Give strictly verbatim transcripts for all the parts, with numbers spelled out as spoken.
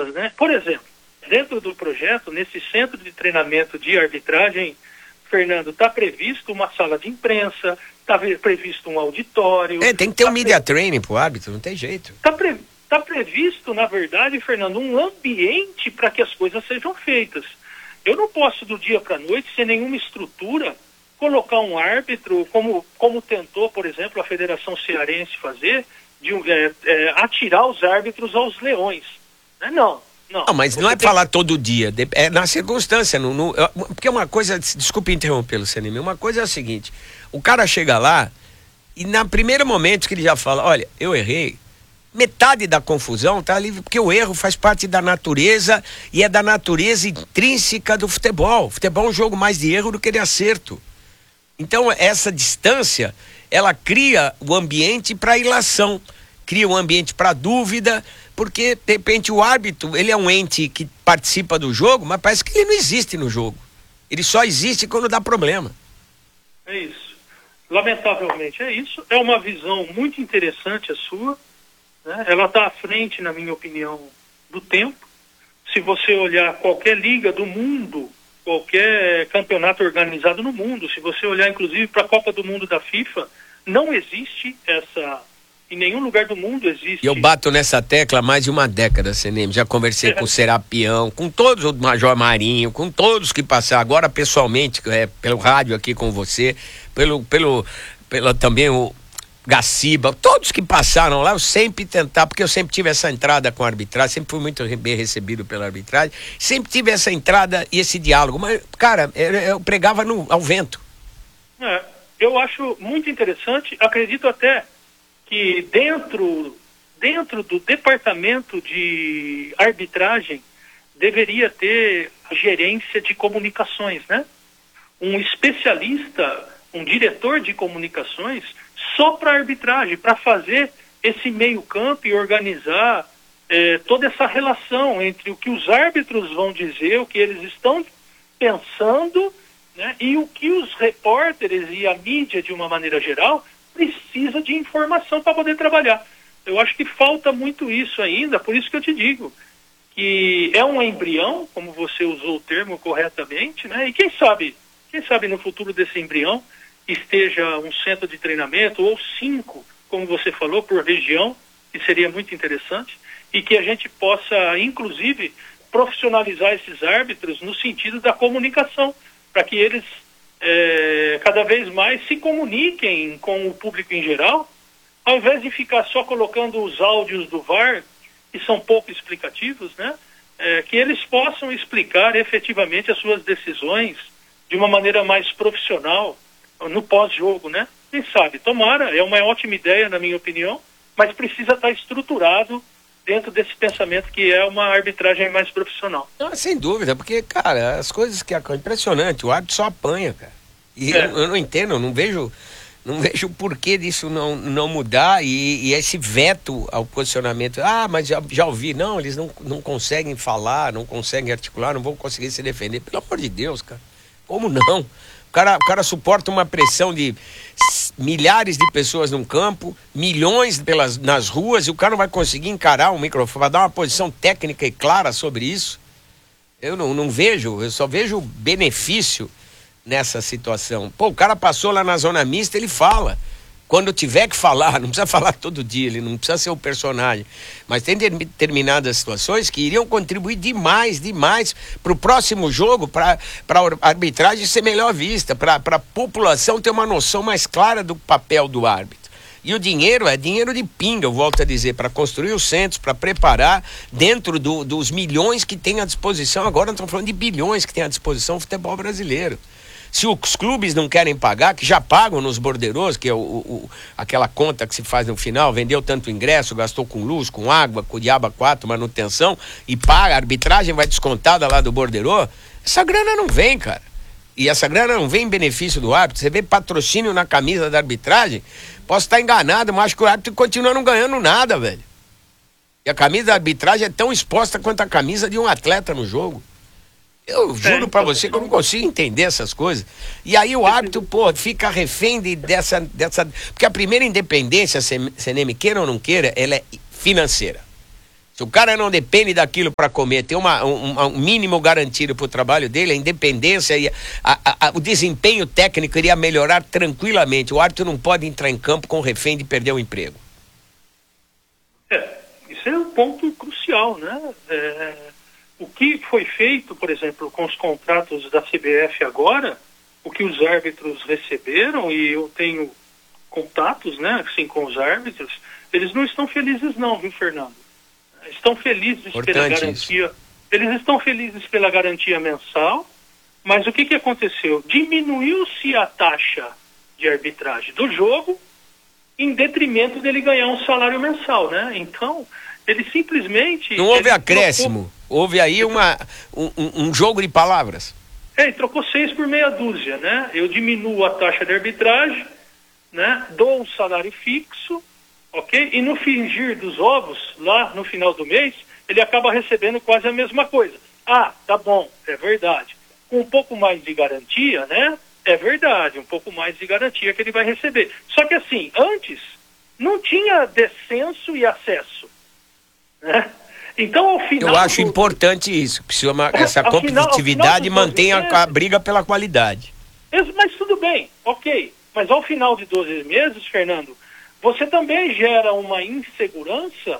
delas, né? Por exemplo, dentro do projeto, nesse centro de treinamento de arbitragem, Fernando, está previsto uma sala de imprensa, está previsto um auditório. É, tem que ter tá um media pre... training pro árbitro, não tem jeito. Está pre... tá previsto, na verdade, Fernando, um ambiente para que as coisas sejam feitas. Eu não posso, do dia para a noite, sem nenhuma estrutura, colocar um árbitro, como, como tentou, por exemplo, a Federação Cearense fazer, de é, é, atirar os árbitros aos leões. Não, não. Não, mas não é tem... falar todo dia, é na circunstância. No, no, porque uma coisa, desculpe interrompê-lo, Senime, uma coisa é a seguinte, o cara chega lá e no primeiro momento que ele já fala, olha, eu errei, metade da confusão tá ali, porque o erro faz parte da natureza e é da natureza intrínseca do futebol. O futebol é um jogo mais de erro do que de acerto. Então, essa distância, ela cria o ambiente para ilação, cria um ambiente para dúvida, porque, de repente, o árbitro, ele é um ente que participa do jogo, mas parece que ele não existe no jogo. Ele só existe quando dá problema. É isso. Lamentavelmente é isso. É uma visão muito interessante a sua, né? Ela está à frente, na minha opinião, do tempo. Se você olhar qualquer liga do mundo, qualquer campeonato organizado no mundo, se você olhar inclusive para a Copa do Mundo da FIFA, não existe essa, em nenhum lugar do mundo existe. Eu bato nessa tecla há mais de uma década, C N M, já conversei é. com o Serapião, com todos, o Major Marinho, com todos que passaram, agora pessoalmente, é, pelo rádio aqui com você, pelo, pelo, pelo também o Gaciba, todos que passaram lá, eu sempre tentar, porque eu sempre tive essa entrada com a arbitragem, sempre fui muito bem recebido pela arbitragem, sempre tive essa entrada e esse diálogo, mas, cara, eu, eu pregava no, ao vento. É, eu acho muito interessante, acredito até que dentro, dentro do departamento de arbitragem deveria ter gerência de comunicações, né? Um especialista, um diretor de comunicações só para arbitragem, para fazer esse meio campo e organizar eh, toda essa relação entre o que os árbitros vão dizer, o que eles estão pensando, né, e o que os repórteres e a mídia, de uma maneira geral, precisa de informação para poder trabalhar. Eu acho que falta muito isso ainda, por isso que eu te digo que é um embrião, como você usou o termo corretamente, né, e quem sabe, quem sabe no futuro desse embrião esteja um centro de treinamento, ou cinco, como você falou, por região, que seria muito interessante, e que a gente possa, inclusive, profissionalizar esses árbitros no sentido da comunicação, para que eles é, cada vez mais se comuniquem com o público em geral, ao invés de ficar só colocando os áudios do V A R, que são pouco explicativos, né? É, que eles possam explicar efetivamente as suas decisões de uma maneira mais profissional, no pós-jogo, né? Quem sabe? Tomara, é uma ótima ideia, na minha opinião, mas precisa estar estruturado dentro desse pensamento que é uma arbitragem mais profissional. Não, sem dúvida, porque, cara, as coisas que... É impressionante, o árbitro só apanha, cara. E é. eu, eu não entendo, eu não vejo... Não vejo o porquê disso não, não mudar e, e esse veto ao posicionamento. Ah, mas já, já ouvi. Não, eles não, não conseguem falar, não conseguem articular, não vão conseguir se defender. Pelo amor de Deus, cara. Como não? O cara, o cara suporta uma pressão de milhares de pessoas num campo, milhões pelas, nas ruas, e o cara não vai conseguir encarar um microfone, vai dar uma posição técnica e clara sobre isso. Eu não, não vejo, eu só vejo benefício nessa situação. Pô, o cara passou lá na zona mista, ele fala. Quando tiver que falar, não precisa falar todo dia, ele não precisa ser o personagem. Mas tem determinadas situações que iriam contribuir demais, demais para o próximo jogo, para a arbitragem ser melhor vista, para a população ter uma noção mais clara do papel do árbitro. E o dinheiro é dinheiro de pinga, eu volto a dizer, para construir os centros, para preparar dentro do, dos milhões que tem à disposição. Agora nós estamos falando de bilhões que tem à disposição o futebol brasileiro. Se os clubes não querem pagar, que já pagam nos borderôs, que é o, o, aquela conta que se faz no final, vendeu tanto ingresso, gastou com luz, com água, com diaba quatro, manutenção, e paga, a arbitragem vai descontada lá do borderô, essa grana não vem, cara. E essa grana não vem em benefício do árbitro. Você vê patrocínio na camisa da arbitragem, posso estar enganado, mas acho que o árbitro continua não ganhando nada, velho. E a camisa da arbitragem é tão exposta quanto a camisa de um atleta no jogo. Eu juro pra você que eu não consigo entender essas coisas. E aí o árbitro, pô, fica refém de, dessa, dessa... Porque a primeira independência, C N M, queira ou não queira, ela é financeira. Se o cara não depende daquilo para comer, tem uma, um, um mínimo garantido para o trabalho dele, a independência e a, a, a, o desempenho técnico iria melhorar tranquilamente. O árbitro não pode entrar em campo com refém de perder o emprego. É, isso é um ponto crucial, né? É, o que foi feito, por exemplo, com os contratos da C B F agora, o que os árbitros receberam, e eu tenho contatos, né, assim, com os árbitros, eles não estão felizes não, viu, Fernando? Estão felizes Importante pela garantia, isso. Eles estão felizes pela garantia mensal, mas o que que aconteceu? Diminuiu-se a taxa de arbitragem do jogo em detrimento dele ganhar um salário mensal, né? Então, ele simplesmente... Não houve acréscimo, trocou... houve aí uma, um, um jogo de palavras. É, ele trocou seis por meia dúzia, né? Eu diminuo a taxa de arbitragem, né? Dou um salário fixo, ok? E no fingir dos ovos, lá no final do mês, ele acaba recebendo quase a mesma coisa. Ah, tá bom, é verdade. Com um pouco mais de garantia, né? É verdade, um pouco mais de garantia que ele vai receber. Só que assim, antes, não tinha descenso e acesso, né? Então, ao final... Eu acho do... importante isso, precisa uma, essa ao competitividade final, mantenha meses, a briga pela qualidade. Mas tudo bem, ok. Mas ao final de doze meses, Fernando, você também gera uma insegurança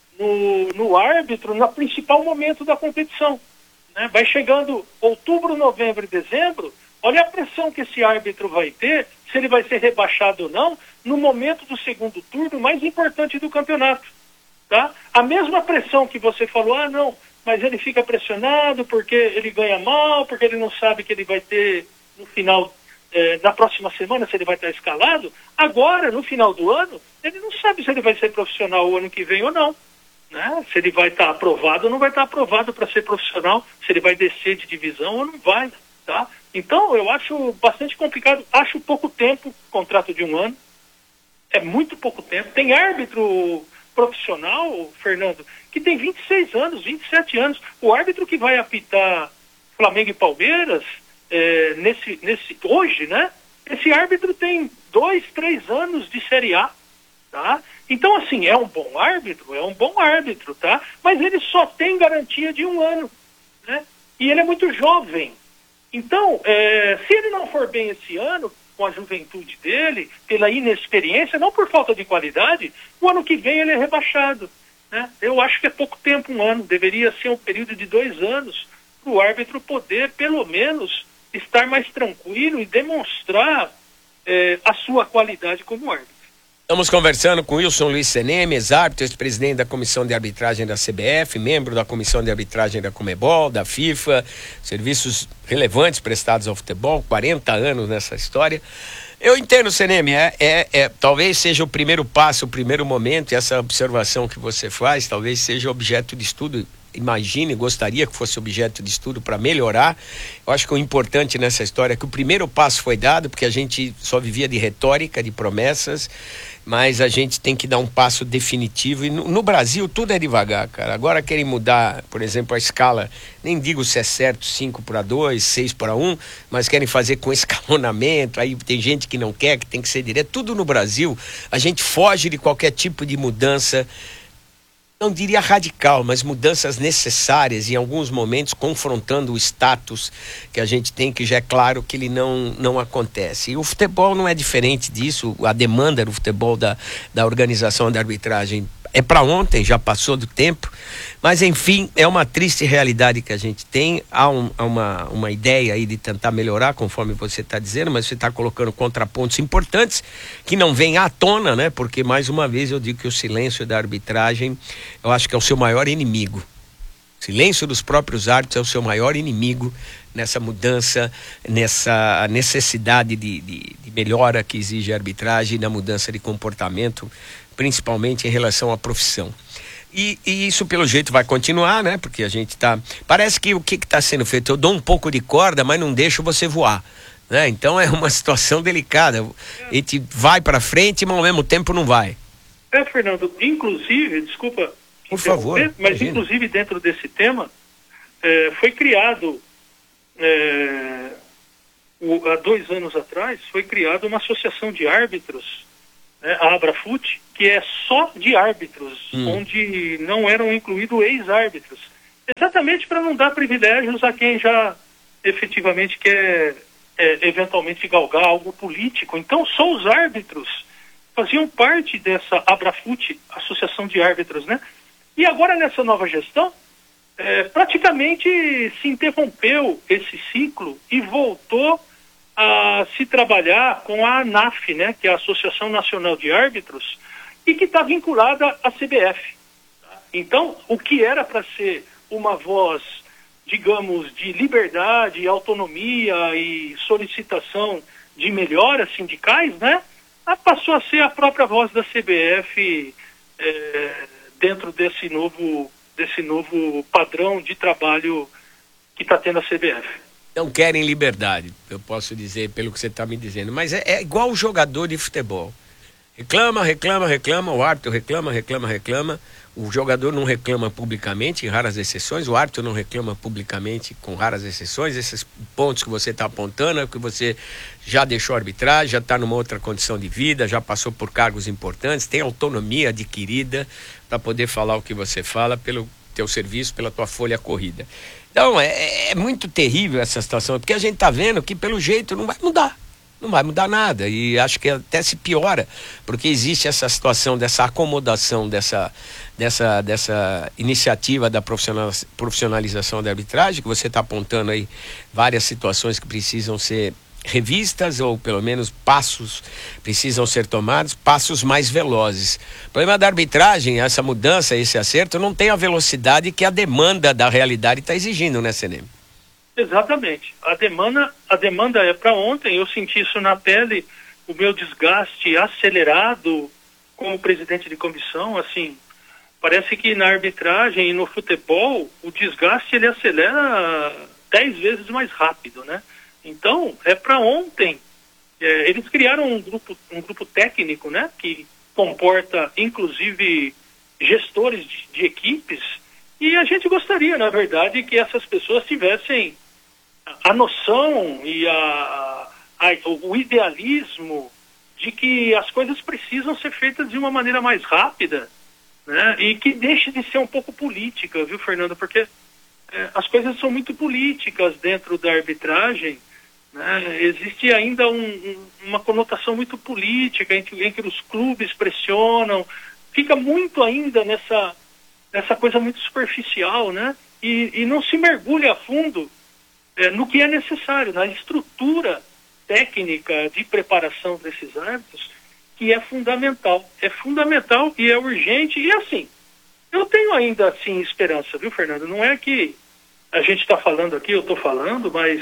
no, no árbitro no principal momento da competição, né? Vai chegando outubro, novembro e dezembro, olha a pressão que esse árbitro vai ter, se ele vai ser rebaixado ou não, no momento do segundo turno mais importante do campeonato. Tá? A mesma pressão que você falou, ah não, mas ele fica pressionado porque ele ganha mal, porque ele não sabe que ele vai ter no final... É, na próxima semana, se ele vai estar escalado, agora, no final do ano, ele não sabe se ele vai ser profissional o ano que vem ou não, né? Se ele vai estar aprovado ou não vai estar aprovado para ser profissional, se ele vai descer de divisão ou não vai, tá? Então, eu acho bastante complicado, acho pouco tempo, contrato de um ano, é muito pouco tempo. Tem árbitro profissional, Fernando, que tem vinte e seis anos, vinte e sete anos, o árbitro que vai apitar Flamengo e Palmeiras, É, nesse, nesse, hoje, né? Esse árbitro tem dois, três anos de Série A, tá? Então, assim, é um bom árbitro, é um bom árbitro, tá? Mas ele só tem garantia de um ano, né? E ele é muito jovem. Então, é, se ele não for bem esse ano, com a juventude dele, pela inexperiência, não por falta de qualidade, o ano que vem ele é rebaixado, né? Eu acho que é pouco tempo, um ano, deveria ser um período de dois anos para o árbitro poder, pelo menos, estar mais tranquilo e demonstrar eh, a sua qualidade como árbitro. Estamos conversando com Wilson Luiz Seneme, ex-árbitro, ex-presidente da Comissão de Arbitragem da C B F, membro da Comissão de Arbitragem da Comebol, da FIFA, serviços relevantes prestados ao futebol, quarenta anos nessa história. Eu entendo, Seneme, é, é, é, talvez seja o primeiro passo, o primeiro momento, e essa observação que você faz, talvez seja objeto de estudo. Imagine, gostaria que fosse objeto de estudo para melhorar. Eu acho que o importante nessa história é que o primeiro passo foi dado, porque a gente só vivia de retórica, de promessas, mas a gente tem que dar um passo definitivo. E no, no Brasil tudo é devagar, cara. Agora querem mudar, por exemplo, a escala, nem digo se é certo cinco para dois, seis para um, mas querem fazer com escalonamento. Aí tem gente que não quer, que tem que ser direto. Tudo no Brasil, a gente foge de qualquer tipo de mudança, não diria radical, mas mudanças necessárias, em alguns momentos confrontando o status que a gente tem, que já é claro que ele não, não acontece. E o futebol não é diferente disso, a demanda do futebol da, da organização da arbitragem é para ontem, já passou do tempo, mas enfim, é uma triste realidade que a gente tem. Há, um, há uma, uma ideia aí de tentar melhorar, conforme você está dizendo, mas você está colocando contrapontos importantes que não vêm à tona, né? Porque, mais uma vez, eu digo que o silêncio da arbitragem, eu acho que é o seu maior inimigo. O silêncio dos próprios árbitros é o seu maior inimigo nessa mudança, nessa necessidade de, de, de melhora que exige a arbitragem, na mudança de comportamento, principalmente em relação à profissão. E, e isso, pelo jeito, vai continuar, né? Porque a gente tá... Parece que o que está sendo feito? Eu dou um pouco de corda, mas não deixo você voar, né? Então é uma situação delicada. A gente vai para frente, mas ao mesmo tempo não vai. É, Fernando, inclusive, desculpa... Por favor. Mas, imagina. inclusive, dentro desse tema, é, foi criado... É, o, há dois anos atrás, foi criada uma associação de árbitros né, a Abrafut, que é só de árbitros, hum. onde não eram incluídos ex-árbitros, exatamente para não dar privilégios a quem já efetivamente quer é, eventualmente galgar algo político. Então só os árbitros faziam parte dessa Abrafut, Associação de Árbitros, né? E agora nessa nova gestão, é, praticamente se interrompeu esse ciclo e voltou a se trabalhar com a ANAF, né, que é a Associação Nacional de Árbitros, e que está vinculada à C B F. Então, o que era para ser uma voz, digamos, de liberdade, autonomia e solicitação de melhoras sindicais, né, passou a ser a própria voz da C B F é, dentro desse novo, desse novo padrão de trabalho que está tendo a C B F. Não querem liberdade, eu posso dizer pelo que você está me dizendo, mas é, é igual o jogador de futebol. Reclama, reclama, reclama, o árbitro reclama, reclama, reclama, o jogador não reclama publicamente, em raras exceções, o árbitro não reclama publicamente, com raras exceções. Esses pontos que você está apontando é que você já deixou arbitragem, já está numa outra condição de vida, já passou por cargos importantes, tem autonomia adquirida para poder falar o que você fala pelo teu serviço, pela tua folha corrida. Então, é, é muito terrível essa situação, porque a gente está vendo que, pelo jeito, não vai mudar. Não vai mudar nada. E acho que até se piora, porque existe essa situação dessa acomodação, dessa, dessa, dessa iniciativa da profissionalização da arbitragem, que você está apontando aí várias situações que precisam ser revistas, ou pelo menos passos precisam ser tomados, passos mais velozes. O problema da arbitragem, essa mudança, esse acerto, não tem a velocidade que a demanda da realidade está exigindo, né, C N M? Exatamente. A demanda, a demanda é para ontem. Eu senti isso na pele, o meu desgaste acelerado como presidente de comissão. Assim, parece que na arbitragem e no futebol o desgaste ele acelera dez vezes mais rápido, né? Então, é para ontem. É, eles criaram um grupo, um grupo técnico, né, que comporta, inclusive, gestores de, de equipes, e a gente gostaria, na verdade, que essas pessoas tivessem a, a noção e a, a, o idealismo de que as coisas precisam ser feitas de uma maneira mais rápida, né, e que deixe de ser um pouco política, viu, Fernando? Porque é, as coisas são muito políticas dentro da arbitragem. Né? Existe ainda um, um, uma conotação muito política em que, em que os clubes pressionam, fica muito ainda nessa, nessa coisa muito superficial, né? E, e não se mergulha a fundo é, no que é necessário, na estrutura técnica de preparação desses árbitros, que é fundamental. É fundamental e é urgente. E assim, eu tenho ainda assim esperança, viu, Fernando? Não é que a gente está falando aqui, eu estou falando, mas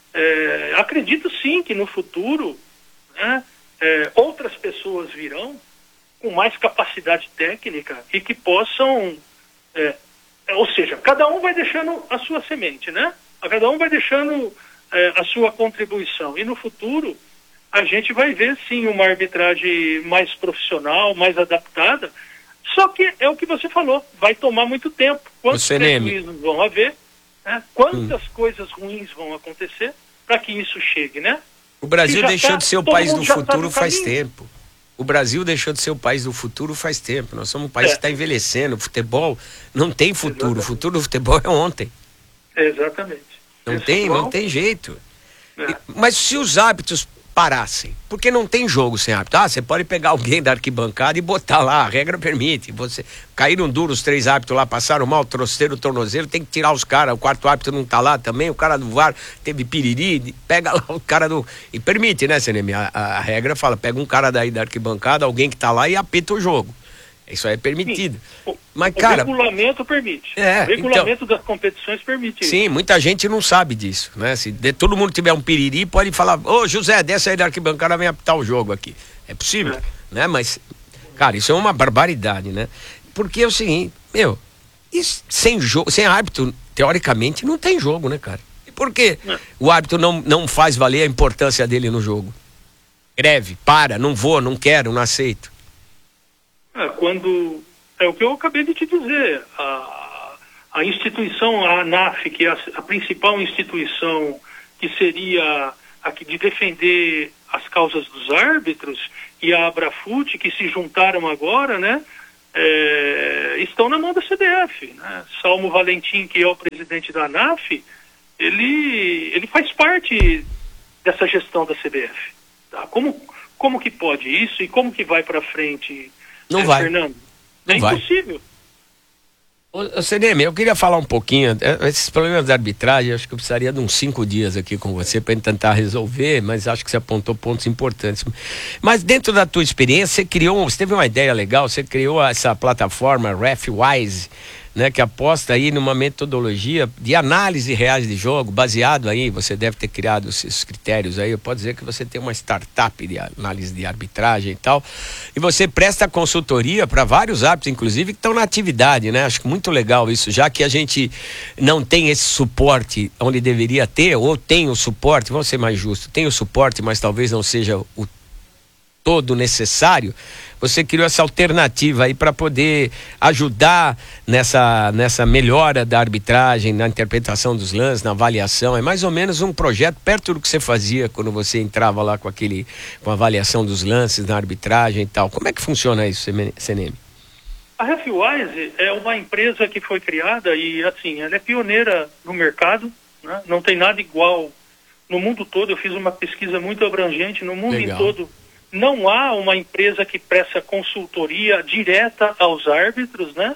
É, acredito sim que no futuro, né, é, outras pessoas virão com mais capacidade técnica e que possam, é, ou seja, cada um vai deixando a sua semente, né? Cada um vai deixando é, a sua contribuição, e no futuro a gente vai ver sim uma arbitragem mais profissional, mais adaptada. Só que é o que você falou, vai tomar muito tempo. Quantos prejuízos vão haver? Né? Quantas hum. coisas ruins vão acontecer para que isso chegue, né? O Brasil deixou tá, de ser o país do futuro faz tempo. O Brasil deixou de ser o país do futuro faz tempo. Nós somos um país é. que está envelhecendo. O futebol não tem futuro. Exatamente. O futuro do futebol é ontem. Exatamente. Não Esse tem, futebol... não tem jeito. É. Mas se os hábitos parassem, porque não tem jogo sem árbitro. Ah, você pode pegar alguém da arquibancada e botar lá, a regra permite. Você caíram duro os três árbitros lá, passaram mal, trouxeram o tornozelo, tem que tirar os caras, o quarto árbitro não tá lá também, o cara do V A R teve piriri, pega lá o cara do... E permite, né, C N M? A, a regra fala, pega um cara daí da arquibancada, alguém que tá lá e apita o jogo. Isso aí é permitido. Sim. Mas, o cara, regulamento permite. É, o regulamento então, das competições permite isso. Sim, muita gente não sabe disso, né? Se de, todo mundo tiver um piriri, pode falar, ô José, desce aí da arquibancada, vem apitar o jogo aqui. É possível, é. né? Mas, cara, isso é uma barbaridade, né? Porque é o seguinte, meu, isso, sem jogo, sem árbitro, teoricamente, não tem jogo, né, cara? E por que é. o árbitro não, não faz valer a importância dele no jogo? Greve, para, não vou, não quero, não aceito. É, quando, é o que eu acabei de te dizer, a, a instituição, a ANAF, que é a, a principal instituição que seria a que de defender as causas dos árbitros e a Abrafut, que se juntaram agora, né, é, estão na mão da C B F, né? Salmo Valentim, que é o presidente da ANAF, ele, ele faz parte dessa gestão da C B F. Tá? Como, como que pode isso e como que vai para frente, Não né, vai. Fernando? Não é vai. impossível. Ô, C N M, eu queria falar um pouquinho, esses problemas da arbitragem, acho que eu precisaria de uns cinco dias aqui com você para tentar resolver, mas acho que você apontou pontos importantes. Mas dentro da tua experiência, você criou, você teve uma ideia legal, você criou essa plataforma RefWise, né, que aposta aí numa metodologia de análise reais de jogo, baseado aí, você deve ter criado esses critérios aí, pode dizer que você tem uma startup de análise de arbitragem e tal, e você presta consultoria para vários árbitros, inclusive, que estão na atividade, né? Acho que muito legal isso, já que a gente não tem esse suporte onde deveria ter, ou tem o suporte, vamos ser mais justos, tem o suporte, mas talvez não seja o todo necessário. Você criou essa alternativa aí para poder ajudar nessa, nessa melhora da arbitragem, na interpretação dos lances, na avaliação. É mais ou menos um projeto perto do que você fazia quando você entrava lá com aquele, com a avaliação dos lances, na arbitragem e tal. Como é que funciona isso, C N M? A RefWise é uma empresa que foi criada e, assim, ela é pioneira no mercado, né? Não tem nada igual no mundo todo. Eu fiz uma pesquisa muito abrangente no mundo Legal. em todo. Não há uma empresa que presta consultoria direta aos árbitros, né?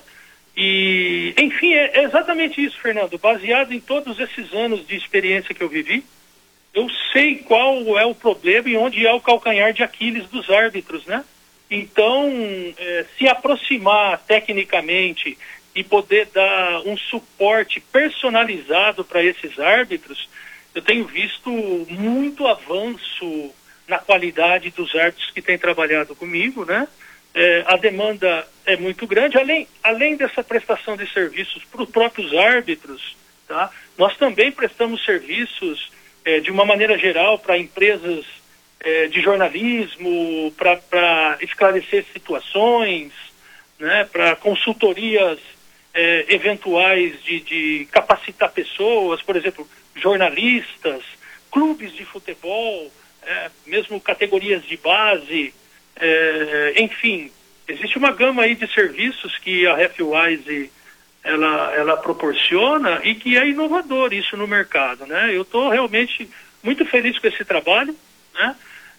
E, enfim, é exatamente isso, Fernando. Baseado em todos esses anos de experiência que eu vivi, eu sei qual é o problema e onde é o calcanhar de Aquiles dos árbitros, né? Então, é, se aproximar tecnicamente e poder dar um suporte personalizado para esses árbitros, eu tenho visto muito avanço na qualidade dos árbitros que têm trabalhado comigo, né? É, a demanda é muito grande, além, além dessa prestação de serviços para os próprios árbitros, tá? Nós também prestamos serviços é, de uma maneira geral para empresas é, de jornalismo, para esclarecer situações, né? Para consultorias é, eventuais de, de capacitar pessoas, por exemplo, jornalistas, clubes de futebol, É, mesmo categorias de base, é, enfim, existe uma gama aí de serviços que a RefWise ela, ela proporciona e que é inovador isso no mercado, né? Eu estou realmente muito feliz com esse trabalho, né?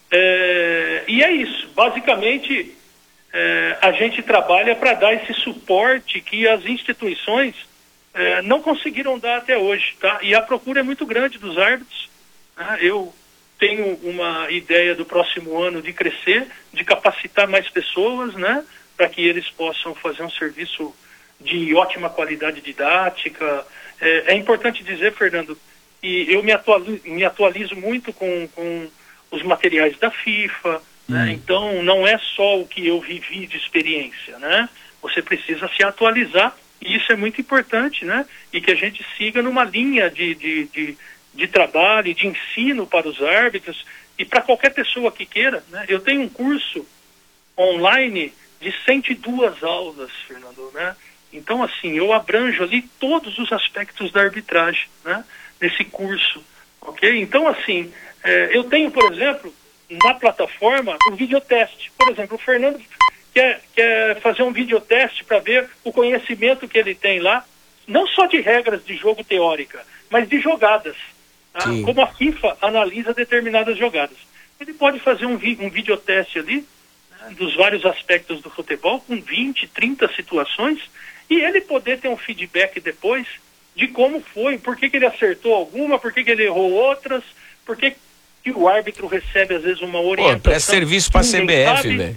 É, e é isso, basicamente é, a gente trabalha para dar esse suporte que as instituições é, não conseguiram dar até hoje, tá? E a procura é muito grande dos árbitros, né? Eu tenho uma ideia do próximo ano de crescer, de capacitar mais pessoas, né, para que eles possam fazer um serviço de ótima qualidade didática. É, é importante dizer, Fernando, que eu me atualizo, me atualizo muito com, com os materiais da FIFA, hum. né, então não é só o que eu vivi de experiência, né, você precisa se atualizar, e isso é muito importante, né, e que a gente siga numa linha de, de, de de trabalho, de ensino para os árbitros e para qualquer pessoa que queira, né? Eu tenho um curso online de cento e duas aulas, Fernando, né? Então, assim, eu abranjo ali todos os aspectos da arbitragem, né? Nesse curso, ok? Então, assim, é, eu tenho, por exemplo, na plataforma, um videoteste. Por exemplo, o Fernando quer, quer fazer um videoteste para ver o conhecimento que ele tem lá, não só de regras de jogo teórica, mas de jogadas. Tá? Como a FIFA analisa determinadas jogadas. Ele pode fazer um, vi um videoteste ali, né, dos vários aspectos do futebol, com vinte, trinta situações, e ele poder ter um feedback depois de como foi, por que, que ele acertou alguma, por que, que ele errou outras, por que, que o árbitro recebe às vezes uma orientação. Pô, presta serviço para a C B F, velho.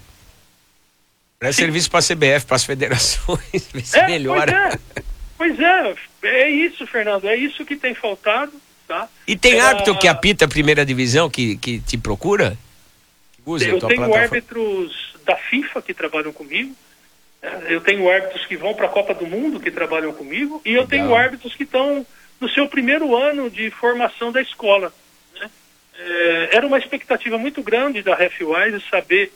Presta serviço para a C B F, para as federações, ver se é, melhora. Pois é, pois é, é isso, Fernando, é isso que tem faltado. Tá? E tem é, árbitro que apita a primeira divisão que, que te procura? Que usa eu a tua tenho plataforma? árbitros da FIFA que trabalham comigo, né? Eu tenho árbitros que vão para a Copa do Mundo que trabalham comigo, e eu Legal. tenho árbitros que estão no seu primeiro ano de formação da escola, né? É, era uma expectativa muito grande da RefWise saber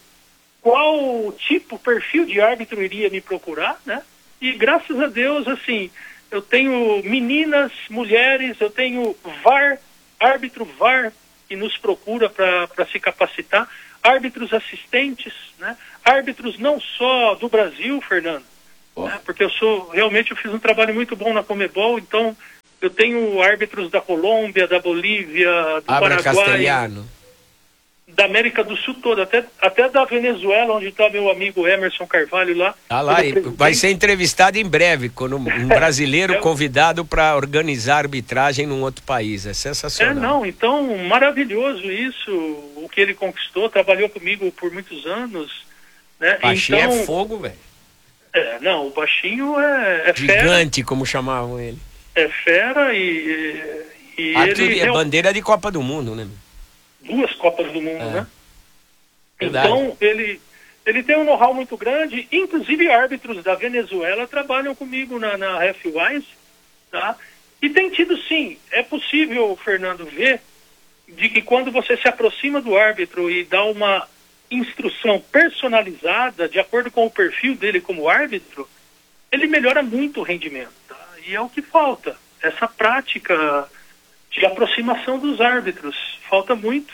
qual tipo, perfil de árbitro iria me procurar, né? E graças a Deus, assim, eu tenho meninas, mulheres, eu tenho V A R, árbitro V A R que nos procura para se capacitar, árbitros assistentes, né? Árbitros não só do Brasil, Fernando, oh. né? Porque eu sou, realmente eu fiz um trabalho muito bom na Conmebol, então eu tenho árbitros da Colômbia, da Bolívia, do Abra Paraguai, Castelhano. Da América do Sul toda, até, até da Venezuela, onde está meu amigo Emerson Carvalho lá. Ah lá, e vai ser entrevistado em breve, quando um brasileiro é, convidado para organizar arbitragem num outro país. É sensacional. É, não, então, maravilhoso isso, o que ele conquistou, trabalhou comigo por muitos anos. Né? Baixinho então, é fogo, velho. É, não, o Baixinho é, é gigante, fera, como chamavam ele. É fera e, e Arthur, ele... É bandeira de Copa do Mundo, né? Duas Copas do Mundo, é. né? Verdade. Então, ele, ele tem um know-how muito grande, inclusive árbitros da Venezuela trabalham comigo na, na RefWise, tá? E tem tido, sim, é possível, Fernando, ver de que quando você se aproxima do árbitro e dá uma instrução personalizada, de acordo com o perfil dele como árbitro, ele melhora muito o rendimento, tá? E é o que falta, essa prática de aproximação dos árbitros, falta muito.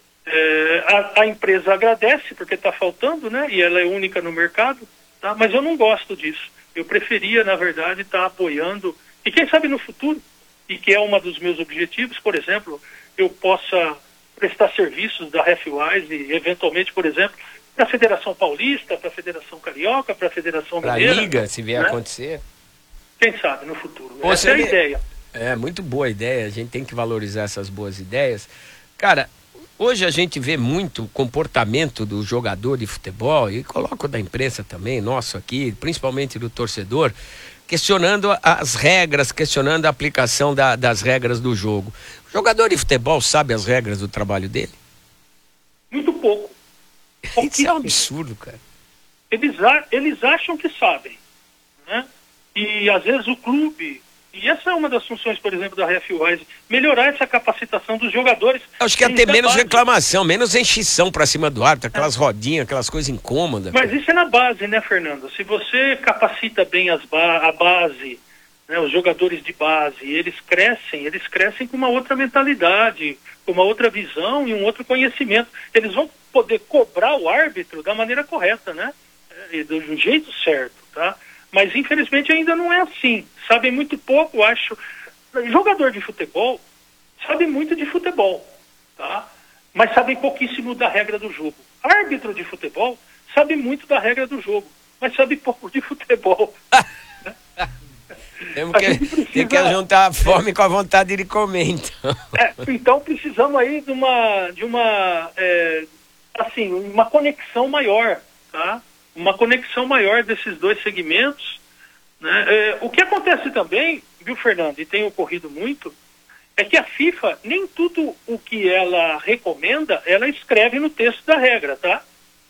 É, a, a empresa agradece porque está faltando, né? E ela é única no mercado, tá? Mas eu não gosto disso. Eu preferia, na verdade, estar tá apoiando, e quem sabe no futuro, e que é um dos meus objetivos, por exemplo, eu possa prestar serviços da RefWise, eventualmente, por exemplo, para a Federação Paulista, para a Federação Carioca, para a Federação Mineira. Para a Liga, se vier né? a acontecer. Quem sabe no futuro. Ou Essa é a me... ideia. É, muito boa ideia, a gente tem que valorizar essas boas ideias. Cara, hoje a gente vê muito comportamento do jogador de futebol, e coloco da imprensa também, nosso aqui, principalmente do torcedor, questionando as regras, questionando a aplicação da, das regras do jogo. O jogador de futebol sabe as regras do trabalho dele? Muito pouco. Isso é um absurdo, cara. Eles, a, eles acham que sabem, né? E às vezes o clube... E essa é uma das funções, por exemplo, da RefWise, melhorar essa capacitação dos jogadores. Acho que ia ter menos base. reclamação, menos enchição pra cima do árbitro, aquelas é. rodinhas, aquelas coisas incômodas. Mas cara. Isso é na base, né, Fernando? Se você capacita bem as ba a base, né, os jogadores de base, eles crescem, eles crescem com uma outra mentalidade, com uma outra visão e um outro conhecimento. Eles vão poder cobrar o árbitro da maneira correta, né? E do jeito certo, tá? Mas infelizmente ainda não é assim. Sabem muito pouco, acho. Jogador de futebol sabe muito de futebol, tá? Mas sabem pouquíssimo da regra do jogo. Árbitro de futebol sabe muito da regra do jogo, mas sabe pouco de futebol. Temos que, precisa... tem que juntar a fome com a vontade de comer, então. É, então precisamos aí de uma, de uma, é, assim, uma conexão maior, tá? Uma conexão maior desses dois segmentos, né? É, o que acontece também, viu, Fernando, e tem ocorrido muito, é que a FIFA, nem tudo o que ela recomenda, ela escreve no texto da regra, tá?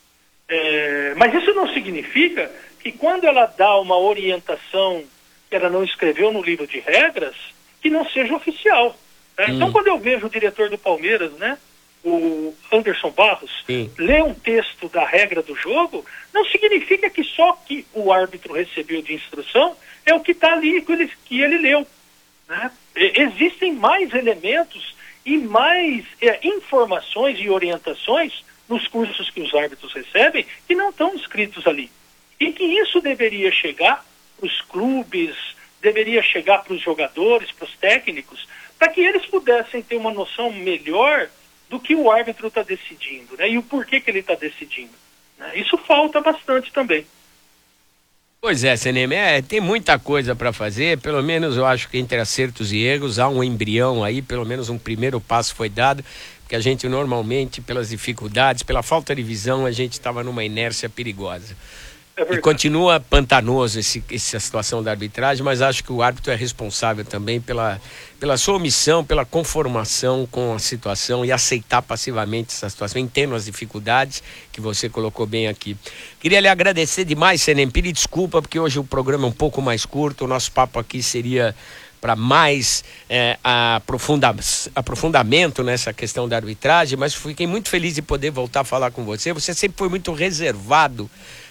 É, mas isso não significa que quando ela dá uma orientação que ela não escreveu no livro de regras, que não seja oficial. Né? Hum. Então, quando eu vejo o diretor do Palmeiras, né, o Anderson Barros, Sim. ler um texto da regra do jogo, não significa que só que o árbitro recebeu de instrução é o que está ali que ele, que ele leu. Né? E, existem mais elementos e mais é, informações e orientações nos cursos que os árbitros recebem que não estão escritos ali. E que isso deveria chegar para os clubes, deveria chegar para os jogadores, para os técnicos, para que eles pudessem ter uma noção melhor do que o árbitro está decidindo, né? E o porquê que ele está decidindo. Né? Isso falta bastante também. Pois é, C N M, é, tem muita coisa para fazer, pelo menos eu acho que entre acertos e erros há um embrião aí, pelo menos um primeiro passo foi dado, porque a gente normalmente, pelas dificuldades, pela falta de visão, a gente estava numa inércia perigosa. É e continua pantanoso esse, essa situação da arbitragem, mas acho que o árbitro é responsável também pela, pela sua omissão, pela conformação com a situação e aceitar passivamente essa situação. Entendo as dificuldades que você colocou bem aqui. Queria lhe agradecer demais, C N M, pedir desculpa, porque hoje o programa é um pouco mais curto, o nosso papo aqui seria para mais é, aprofunda, aprofundamento nessa questão da arbitragem, mas fiquei muito feliz de poder voltar a falar com você. Você sempre foi muito reservado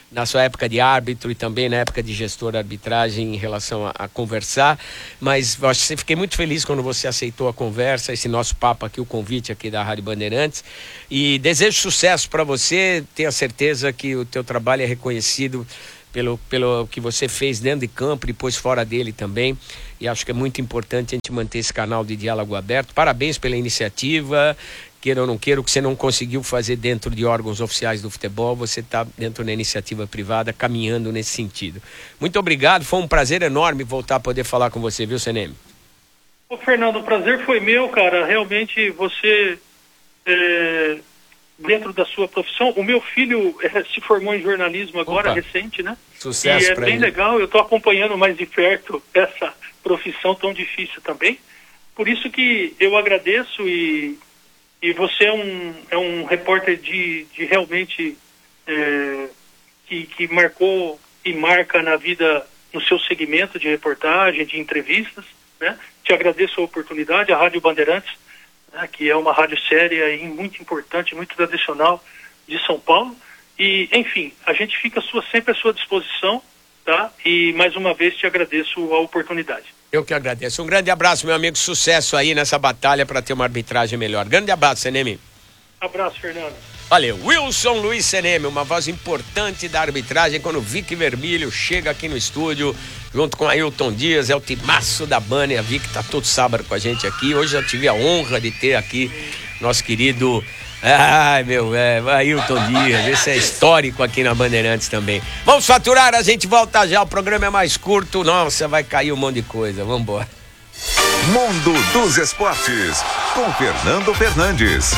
na sua época de árbitro e também na época de gestor de arbitragem em relação a, a conversar, mas eu acho que fiquei muito feliz quando você aceitou a conversa, esse nosso papo aqui, o convite aqui da Rádio Bandeirantes, e desejo sucesso para você, tenha certeza que o teu trabalho é reconhecido pelo, pelo que você fez dentro de campo e depois fora dele também, e acho que é muito importante a gente manter esse canal de diálogo aberto. Parabéns pela iniciativa. Queira ou não queira, o que você não conseguiu fazer dentro de órgãos oficiais do futebol, você está dentro da iniciativa privada, caminhando nesse sentido. Muito obrigado, foi um prazer enorme voltar a poder falar com você, viu, C N M? Ô, Fernando, o prazer foi meu, cara. Realmente você, é, dentro da sua profissão, o meu filho é, se formou em jornalismo agora, Opa. recente, né? Sucesso. E é bem ele. legal, eu estou acompanhando mais de perto essa profissão tão difícil também. Por isso que eu agradeço e... E você é um, é um repórter de, de realmente é, que, que marcou e marca na vida, no seu segmento de reportagem, de entrevistas, né? Te agradeço a oportunidade, a Rádio Bandeirantes, né, que é uma rádio séria e muito importante, muito tradicional de São Paulo. E, enfim, a gente fica sua, sempre à sua disposição, tá? E, mais uma vez, te agradeço a oportunidade. Eu que agradeço. Um grande abraço, meu amigo. Sucesso aí nessa batalha para ter uma arbitragem melhor. Grande abraço, C N M. Abraço, Fernando. Valeu. Wilson Luiz C N M, uma voz importante da arbitragem quando o Vic Vermelho chega aqui no estúdio, junto com Ailton Dias, é o timaço da Band. A Vic tá todo sábado com a gente aqui. Hoje eu tive a honra de ter aqui nosso querido... Ai, meu, é, Ailton Dias, esse é histórico aqui na Bandeirantes também. Vamos faturar, a gente volta já, o programa é mais curto, nossa, vai cair um monte de coisa, vamos embora. Mundo dos Esportes, com Fernando Fernandes.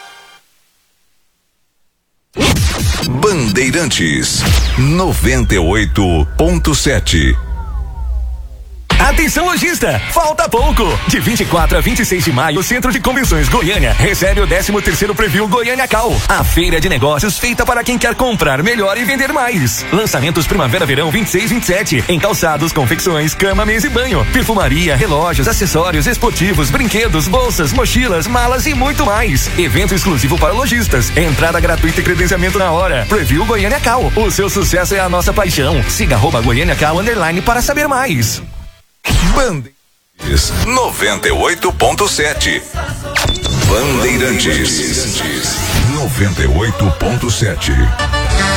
Bandeirantes, noventa e oito ponto sete. Atenção, lojista! Falta pouco! De vinte e quatro a vinte e seis de maio, o Centro de Convenções Goiânia recebe o décimo terceiro Preview Goiânia Cal, a feira de negócios feita para quem quer comprar melhor e vender mais. Lançamentos Primavera-Verão vinte e seis e vinte e sete, em calçados, confecções, cama, mesa e banho, perfumaria, relógios, acessórios, esportivos, brinquedos, bolsas, mochilas, malas e muito mais. Evento exclusivo para lojistas. Entrada gratuita e credenciamento na hora. Preview Goiânia Cal. O seu sucesso é a nossa paixão. Siga arroba Goiânia Cal underline para saber mais. Bandeirantes noventa e oito ponto sete. Bandeirantes noventa e oito ponto sete.